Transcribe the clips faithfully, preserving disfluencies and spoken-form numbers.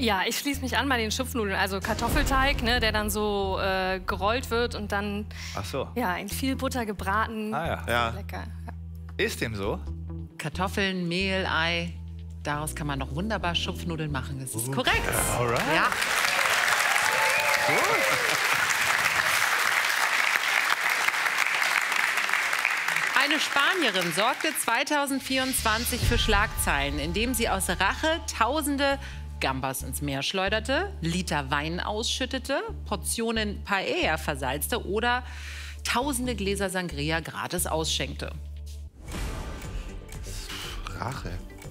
Ja, ich schließe mich an bei den Schupfnudeln. Also Kartoffelteig, ne, der dann so äh, gerollt wird und dann Ach so. ja, in viel Butter gebraten. Ah, ja. Ja. Lecker. Ist dem so? Kartoffeln, Mehl, Ei. Daraus kann man noch wunderbar Schupfnudeln machen. Das ist korrekt. Alright. Ja. Eine Spanierin sorgte zweitausendvierundzwanzig für Schlagzeilen, indem sie aus Rache tausende Gambas ins Meer schleuderte, Liter Wein ausschüttete, Portionen Paella versalzte oder tausende Gläser Sangria gratis ausschenkte. Rache.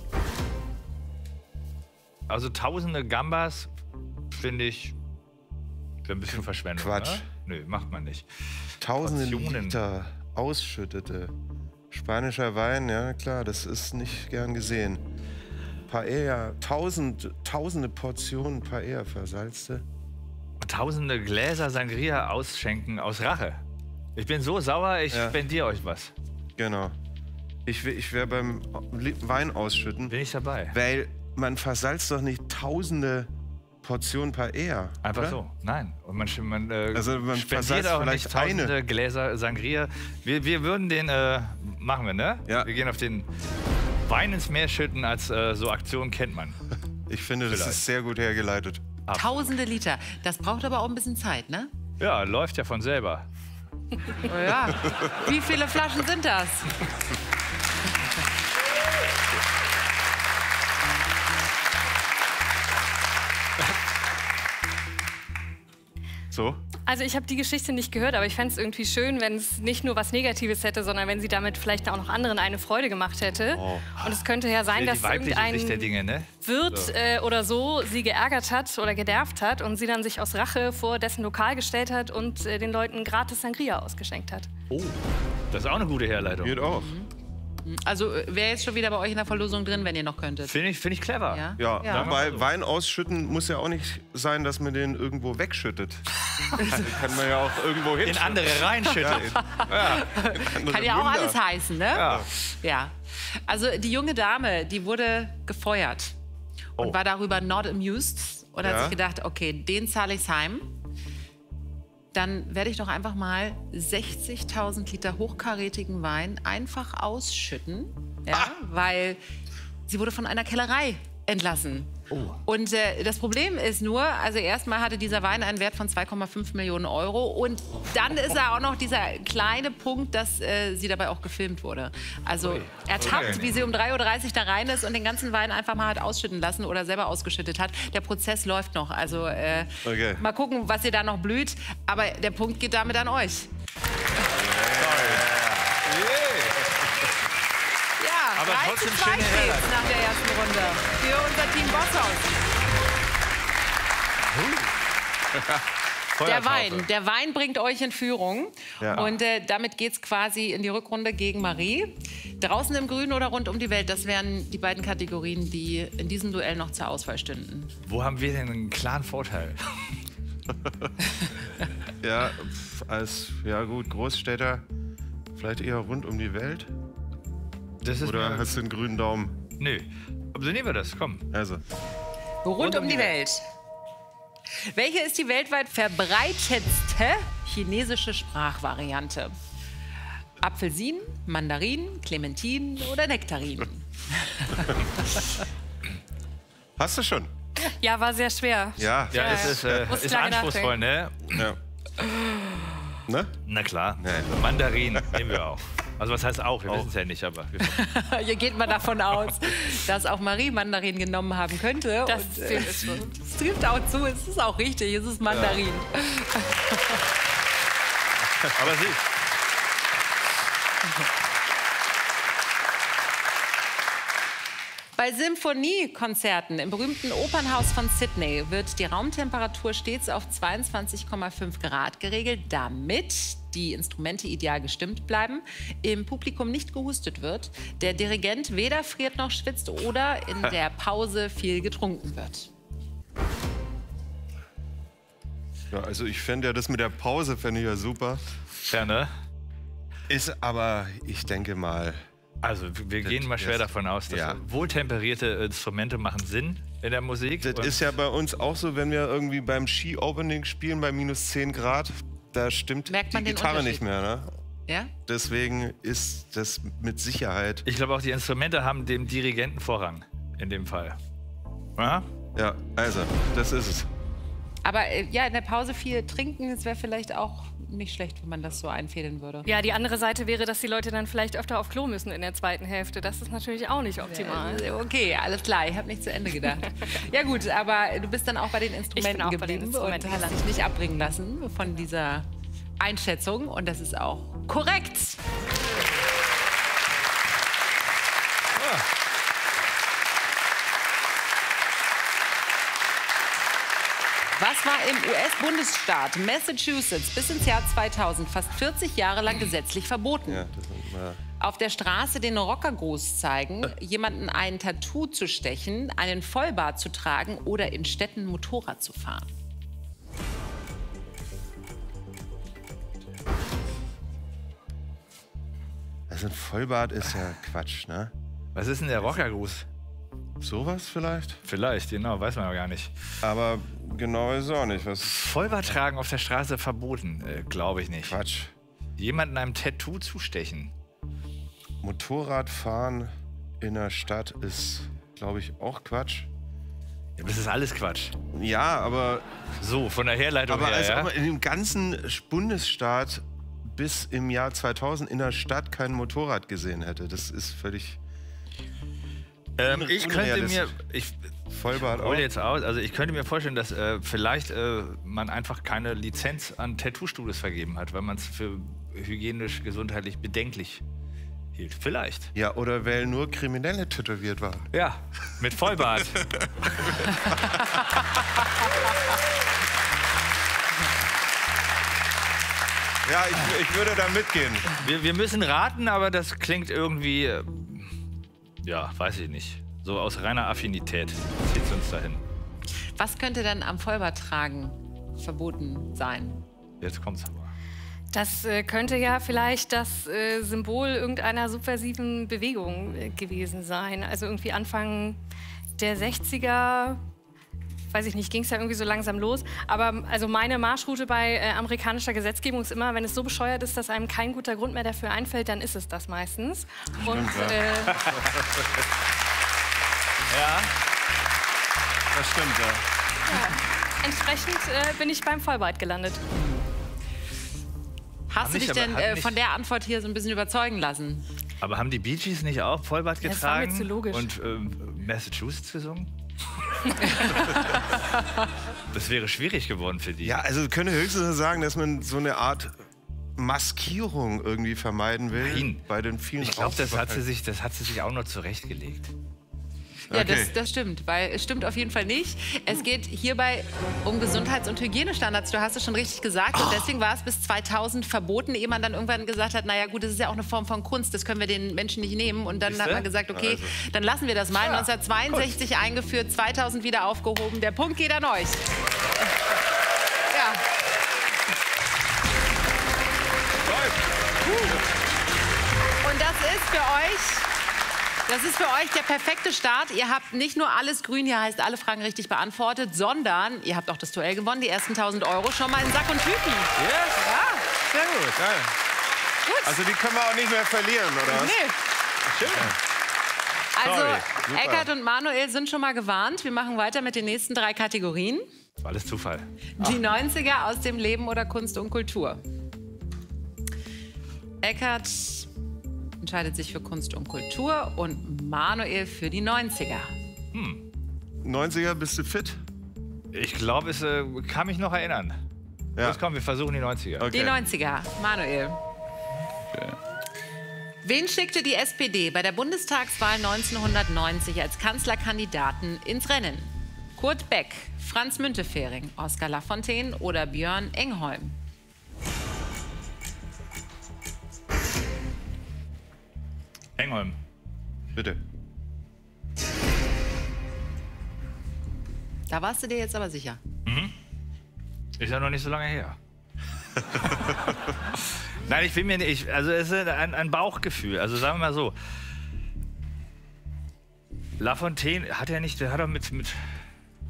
Also tausende Gambas finde ich ein bisschen Verschwendung. Quatsch. Ne? Nö, macht man nicht. Tausende Portionen. Liter ausschüttete. Spanischer Wein, ja klar, das ist nicht gern gesehen. Paella, tausend, tausende Portionen Paella versalzte. Tausende Gläser Sangria ausschenken aus Rache. Ich bin so sauer, ich Ja. spendiere euch was. Genau. Ich, wär- ich wäre beim Wein ausschütten, Bin ich dabei. weil man versalzt doch nicht tausende Portionen Paella. Einfach oder? so. Nein. Und man, man, äh, Also man spendiert versalzt auch vielleicht nicht tausende eine. Gläser Sangria. Wir, wir würden den, äh, machen wir, ne? Ja. Wir gehen auf den Wein ins Meer schütten, als äh, so Aktion kennt man. Ich finde, das Vielleicht. ist sehr gut hergeleitet. Tausende Liter. Das braucht aber auch ein bisschen Zeit, ne? Ja, läuft ja von selber. Oh ja. Wie viele Flaschen sind das? So? Also ich habe die Geschichte nicht gehört, aber ich fände es irgendwie schön, wenn es nicht nur was Negatives hätte, sondern wenn sie damit vielleicht auch noch anderen eine Freude gemacht hätte. Oh. Und es könnte ja sein, Die dass weibliche irgendein Sicht der Dinge, ne? Wirt So. äh, oder so sie geärgert hat oder genervt hat und sie dann sich aus Rache vor dessen Lokal gestellt hat und äh, den Leuten gratis Sangria ausgeschenkt hat. Oh, das ist auch eine gute Herleitung. Geht auch. Also wäre jetzt schon wieder bei euch in der Verlosung drin, wenn ihr noch könntet. Finde ich, find ich clever. Ja? Ja, Ja. wobei Wein ausschütten muss ja auch nicht sein, dass man den irgendwo wegschüttet. Kann man ja auch irgendwo hin. In andere reinschüttet. Kann ja auch alles heißen, ne? Ja. Ja. Also die junge Dame, die wurde gefeuert und Oh. war darüber not amused und hat Ja. sich gedacht, okay, den zahle ich's heim. Dann werde ich doch einfach mal sechzigtausend Liter hochkarätigen Wein einfach ausschütten, ja, weil sie wurde von einer Kellerei entlassen. Und äh, das Problem ist nur, also erstmal hatte dieser Wein einen Wert von zwei Komma fünf Millionen Euro und dann ist er auch noch dieser kleine Punkt, dass äh, sie dabei auch gefilmt wurde. Also Ui. ertappt, Okay. wie sie um drei Uhr dreißig da rein ist und den ganzen Wein einfach mal hat ausschütten lassen oder selber ausgeschüttet hat. Der Prozess läuft noch, also äh, Okay. mal gucken, was ihr da noch blüht. Aber der Punkt geht damit an euch. Ja, Aber drei trotzdem zu zwei schöne steht's Herleitung. nach der ersten Runde für unser Team Bosshaus. Der Wein, der Wein bringt euch in Führung. Ja. Und äh, damit geht's quasi in die Rückrunde gegen Marie. Draußen im Grün oder rund um die Welt, das wären die beiden Kategorien, die in diesem Duell noch zur Auswahl stünden. Wo haben wir denn einen klaren Vorteil? Ja, pf, als ja gut, Großstädter, vielleicht eher rund um die Welt. Das ist Oder mir- hast du einen grünen Daumen? Nö. Aber so nehmen wir das, komm. Also, Rund um die Welt. Welche ist die weltweit verbreitetste chinesische Sprachvariante? Apfelsinen, Mandarinen, Clementinen oder Nektarinen? hast du schon? Ja, war sehr schwer. Ja. Ja, Ja, es ist, äh, musste ist lange anspruchsvoll, ne? ja. Ne? Na klar. Ja. Mandarin nehmen wir auch. Also was heißt auch? Wir Auch. wissen es ja nicht, aber wir Hier geht man davon aus, dass auch Marie Mandarin genommen haben könnte. Das Und, äh, ist so. es trifft auch zu, es ist auch richtig, es ist Mandarin. Aber sie. Bei Symphoniekonzerten im berühmten Opernhaus von Sydney wird die Raumtemperatur stets auf zweiundzwanzig Komma fünf Grad geregelt, damit die Instrumente ideal gestimmt bleiben, im Publikum nicht gehustet wird, der Dirigent weder friert noch schwitzt oder in der Pause viel getrunken wird. Ja, also ich fände ja das mit der Pause, fände ich ja super. Ja, ne? Ist aber, ich denke mal, Also wir gehen mal schwer davon aus, dass ja. wohltemperierte Instrumente machen Sinn in der Musik. Das ist ja bei uns auch so, wenn wir irgendwie beim Ski-Opening spielen bei minus zehn Grad, da stimmt Merkt man die den Gitarre nicht mehr. Ne? Ja? Deswegen ist das mit Sicherheit. Ich glaube auch, die Instrumente haben dem Dirigenten Vorrang in dem Fall. Ja? Ja, also, das ist es. Aber äh, ja, in der Pause viel trinken, das wäre vielleicht auch nicht schlecht, wenn man das so einfädeln würde. Ja, die andere Seite wäre, dass die Leute dann vielleicht öfter auf Klo müssen in der zweiten Hälfte. Das ist natürlich auch nicht optimal. Ja, okay, alles klar, ich habe nicht zu Ende gedacht. Ja gut, aber du bist dann auch bei den Instrumenten auch bei geblieben den Instrumenten und hast dich nicht abbringen lassen von dieser Einschätzung. Und das ist auch korrekt. Was war im U S-Bundesstaat Massachusetts bis ins Jahr zweitausend fast vierzig Jahre lang gesetzlich verboten? Ja, das sind mal Auf der Straße den Rockergruß zeigen, jemanden ein Tattoo zu stechen, einen Vollbart zu tragen oder in Städten Motorrad zu fahren. Also ein Vollbart ist ja Quatsch, ne? Was ist denn der Rockergruß? Sowas vielleicht? Vielleicht, genau, weiß man aber gar nicht. Aber genau ist es auch nicht. Was Vollbart tragen auf der Straße verboten, äh, glaube ich nicht. Quatsch. Jemanden einem Tattoo zustechen. Motorradfahren in der Stadt ist, glaube ich, auch Quatsch. Ja, das ist alles Quatsch. Ja, aber, So, von der Herleitung aber her, als ja? ob man in dem ganzen Bundesstaat bis im Jahr zweitausend in der Stadt kein Motorrad gesehen hätte. Das ist völlig ähm, ich könnte mir... unrealistisch. Ich, Vollbart auch. hol jetzt aus. Also ich könnte mir vorstellen, dass äh, vielleicht äh, man einfach keine Lizenz an Tattoo-Studios vergeben hat, weil man es für hygienisch, gesundheitlich bedenklich hielt. Vielleicht. Ja, oder weil nur Kriminelle tätowiert waren. Ja, mit Vollbart. Ja, ich, ich würde da mitgehen. wir, wir müssen raten, aber das klingt irgendwie... Äh, ja, weiß ich nicht. So aus reiner Affinität zieht es uns dahin. Was könnte denn am Vollbart tragen verboten sein? Jetzt kommt's aber. Das äh, könnte ja vielleicht das äh, Symbol irgendeiner subversiven Bewegung äh, gewesen sein. Also irgendwie Anfang der sechziger, weiß ich nicht, ging es ja irgendwie so langsam los. Aber also meine Marschroute bei äh, amerikanischer Gesetzgebung ist immer, wenn es so bescheuert ist, dass einem kein guter Grund mehr dafür einfällt, dann ist es das meistens. Und äh, Ja, Das stimmt, ja. ja, entsprechend äh, bin ich beim Vollbart gelandet. Hast Hat du nicht, dich denn aber hat äh, nicht- von der Antwort hier so ein bisschen überzeugen lassen? aber haben die Bee Gees nicht auch Vollbart Ja, das war mir getragen zu logisch. und ähm, Massachusetts gesungen? Das wäre schwierig geworden für die. Ja, also könnte höchstens sagen, dass man so eine Art Maskierung irgendwie vermeiden will. Nein. Bei den vielen Ich glaube, das, hat sie Raubüberfällen. sich- das hat sie sich auch noch zurechtgelegt. Ja, Okay. das, das stimmt, weil es stimmt auf jeden Fall nicht. Es geht hierbei um Gesundheits- und Hygienestandards. Du hast es schon richtig gesagt. Und deswegen war es bis zweitausend verboten, ehe man dann irgendwann gesagt hat, naja gut, das ist ja auch eine Form von Kunst, das können wir den Menschen nicht nehmen. Und dann Siehste? hat man gesagt, okay, Also. dann lassen wir das mal. Ja, neunzehnhundertzweiundsechzig eingeführt, zweitausend wieder aufgehoben. Der Punkt geht an euch. Ja. Und das ist für euch... Das ist für euch der perfekte Start. Ihr habt nicht nur alles grün, hier heißt alle Fragen richtig beantwortet, sondern ihr habt auch das Duell gewonnen, die ersten tausend Euro schon mal in Sack und Tüten. Yes. Ja, Sehr gut. Geil. gut. Also die können wir auch nicht mehr verlieren, oder was? Nee. Schön. Also, Sorry. Super. Eckart und Manuel sind schon mal gewarnt. Wir machen weiter mit den nächsten drei Kategorien. Das war alles Zufall. Die neunziger aus dem Leben oder Kunst und Kultur. Eckart entscheidet sich für Kunst und Kultur und Manuel für die neunziger. neunziger, bist du fit? Ich glaube, es äh, kann mich noch erinnern. Ja. Los, komm, wir versuchen die neunziger. Okay. Die neunziger. Manuel. Wen schickte die S P D bei der Bundestagswahl neunzehnhundertneunzig als Kanzlerkandidaten ins Rennen? Kurt Beck, Franz Müntefering, Oskar Lafontaine oder Björn Engholm? Engholm. Bitte. Da warst du dir jetzt aber sicher. Ist ja noch nicht so lange her. Nein, ich will mir nicht. Also es ist ein, ein Bauchgefühl. Also sagen wir mal so. Lafontaine hat ja nicht, der hat doch mit, mit